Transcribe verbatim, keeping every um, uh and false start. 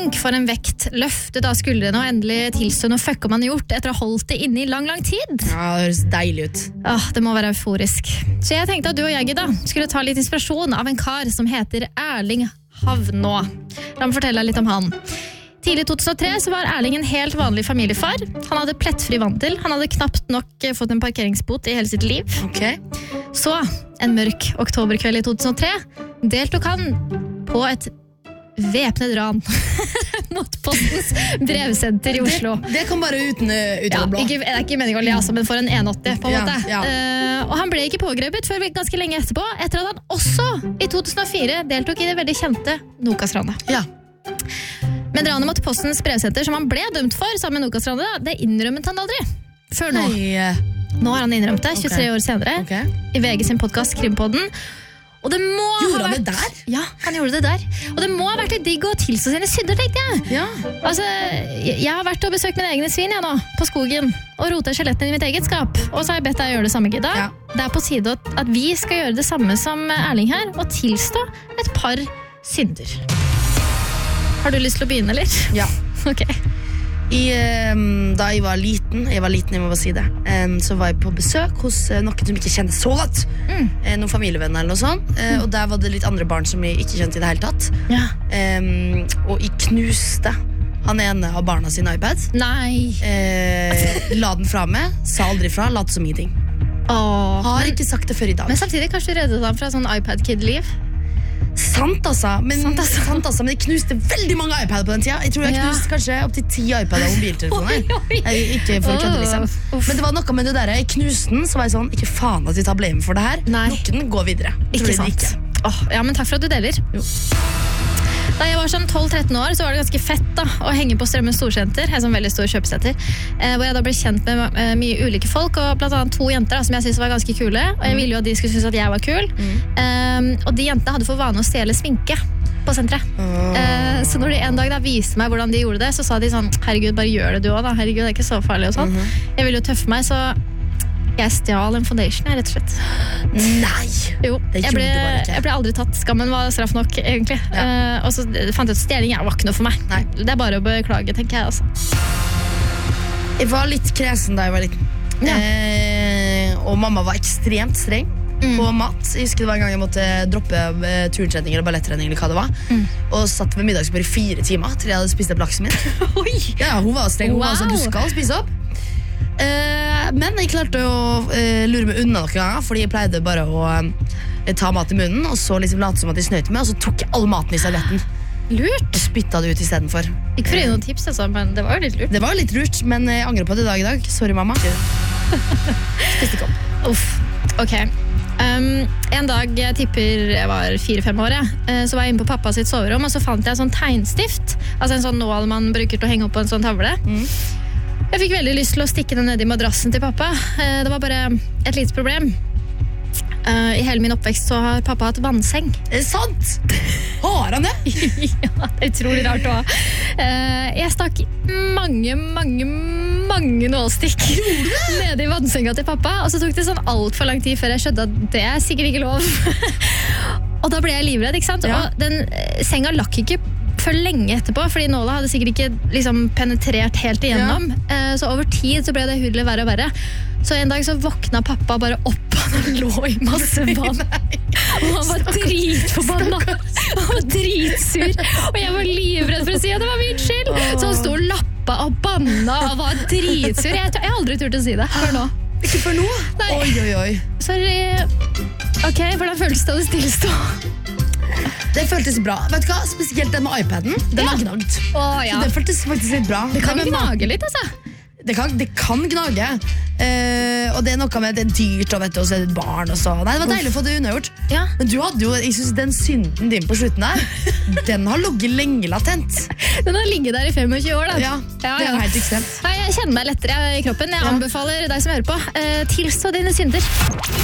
Tenk for en vekt, løftet av skuldrene og endelig tilstå noe fuck man har gjort etter å ha holdt det inne i lang, lang tid. Ja, det høres deilig ut. Åh, det må være euforisk. Så jeg tenkte at du og jeg da skulle ta litt inspirasjon av en kar som heter Erling Havnå. La meg fortelle deg litt om han. Tidlig i to tusen og tre så var Erling en helt vanlig familiefar. Han hadde plettfri vandel. Han hadde knapt nok fått en parkeringsbot i hele sitt liv. Okay. Så, en mørk oktoberkveld i to tusen og tre, deltok han på et væpnet ran mot Postens brevsenter i Oslo. Det, det kom bare uten, uten ja, det blå. Ikke, det er ikke meningen å le, altså, men for en en åtti på en ja, måte. Ja. Uh, og han ble ikke pågrepet før ganske lenge etterpå, etter at han også i to tusen og fire deltok i det veldig kjente Nokas-ranet. Ja. Men ranet mot Postens brevsenter, som han ble dømt for sammen med Nokas-ranet, det innrømmet han aldri. Før nå. Nei. Nå har han innrømt det, tjuetre okay. år senere, okay. i V G sin podcast Krimpodden. Og det må gjorde ha han vært... det der? Ja, han gjorde det der. Og det må ha vært litt digg å tilstå sine synder, tenkte jeg. Ja. Altså, jeg har vært og besøkt mine egne svin, jeg nå, på skogen, og rotet skjelettene i mitt eget skap. Og så har jeg bedt deg gjøre det samme, Gidda. Ja. Det er på tide at vi skal gjøre det samme som Erling her, og tilstå et par synder. Har du lyst til å begynne, eller? Ja. Ok. I, um, da jeg var liten, jeg var liten, jeg må bare si det, um, så var jeg på besøk hos uh, noen som ikke kjente så godt. Mm. Uh, noen familievenner eller noe sånt. Uh, mm. Og der var det litt andre barn som jeg ikke kjente i det hele tatt. Ja. Um, og jeg knuste han ene av barna sin iPad. Nei. Uh, la den fra meg, sa aldri fra, la det som ingenting. Åh, Har men, ikke sagt det før i dag. Men samtidig kanskje du reddet han fra sånn iPad-kid-liv? Sant altså, men, Sant, altså. sant altså, men jeg knuste veldig mange iPader på den tida. Jeg tror jeg Ja. knuste kanskje opp til ti iPader og mobiltelefoner. Oi, oi. Jeg, ikke for å kødde, liksom. Uff. Men det var noe med det der, jeg knuste den, så var jeg sånn, ikke faen at vi tar blame for det her. Nei. Noen går videre. Ikke Tror jeg sant? Ikke. Åh, ja, men takk for at du deler. Jo. Da jeg var sånn tolv tretten år, så var det ganske fett da, å henge på Strømmen Storsenter, et sånn veldig stor kjøpesenter, eh, hvor jeg da ble kjent med eh, mye ulike folk, og blant annet to jenter da, som jeg synes var ganske kule, og jeg ville jo at de skulle synes at jeg var kul. Mm. Um, og de jentene hadde for vane å stjele sminke på senteret. Oh. Uh, så når de en dag da viste meg hvordan de gjorde det, så sa de sånn, herregud, bare gjør det du også da, herregud, det er ikke så farlig og sånn. Mm-hmm. Jeg ville jo tøffe meg, så jeg stjal en foundation her, rett og slett. Nei! Jo, jeg ble, jeg ble aldri tatt. Skammen var straff nok, egentlig. Ja. Uh, og så fant jeg ut stjeling, jeg var ikke noe for meg. Nei. Det er bare å beklage, tenker jeg altså. Jeg var litt kresen da jeg var liten. Ja. Eh, og mamma var ekstremt streng mm. på mat. Jeg husker det var en gang jeg måtte droppe uh, turtrening eller ballettrening eller hva det var. Mm. Og satt ved middagsbord i fire timer til jeg hadde spist opp laksen min. Oi! Ja, hun var streng, hun wow. var sånn, du skal spise opp. Uh, men jeg klarte å uh, lure meg unna noen ganger, fordi jeg pleide bare å uh, ta mat i munnen, og så liksom late som at jeg snøyte meg, og så tok jeg all maten i servetten. Lurt. Og spytta det ut i stedet for. Ikke for å gi noen tips, altså, men det var jo litt lurt. Det var jo litt lurt, men jeg angrer på det i dag i dag. Sorry, mamma. Spiste ikke opp. Uff, ok. Um, en dag, jeg tipper jeg var fire-fem år, jeg, så var jeg inne på pappa sitt soverom, og så fant jeg en sånn tegnstift, altså en sånn nål man bruker til å henge opp på en sånn tavle. Mm. Jeg fikk veldig lyst til å stikke den ned i madrassen til pappa. Det var bare et lite problem. I hele min oppvekst så har pappa hatt vannseng. Er det sant? Har han det? Ja, det er utrolig rart å ha. Jeg stakk mange, mange, mange nålstikk nede i vannsenga til pappa, og så tok det sånn alt for lang tid før jeg skjønte at det er sikkert ikke lov. Og da ble jeg livredd, ikke sant? Ja. Og den senga lakk ikke for lenge etterpå, fordi nåla hadde sikkert ikke liksom, penetrert helt igjennom. Ja. Så over tid så ble det hullet verre og verre. Så en dag så våkna pappa bare opp, og han lå i masse vann. Og han var dritforbanna. Han var dritsur. Og jeg var livredd for å si at det var min skyld. Så han stod og lappa og banna og var dritsur. Jeg, jeg har aldri turt å si det før nå. Ikke før nå? Nei. Oi, oi, oi. Sorry. Ok, hvordan føltes det å stillstå? Det føltes bra. Vet du hva? Spesielt den med iPaden. Den ja. har gnagt. Åh, ja. Så det føltes faktisk litt bra. Det kan gnage litt, altså. Det kan, det kan gnage. Uh, og det er noe med det er dyrt, og vet du, og så er det et barn. Og så. Nei, det var deilig å få det unnagjort. Ja. Men du hadde jo, jeg synes den synden din på slutten der, den har ligget lenge latent. Den har ligget der i femogtjue år, da. Ja, ja, det er ja. helt ekstremt. Nei, jeg kjenner meg lettere i kroppen. Jeg ja. anbefaler deg som hører på, uh, tilstå dine synder.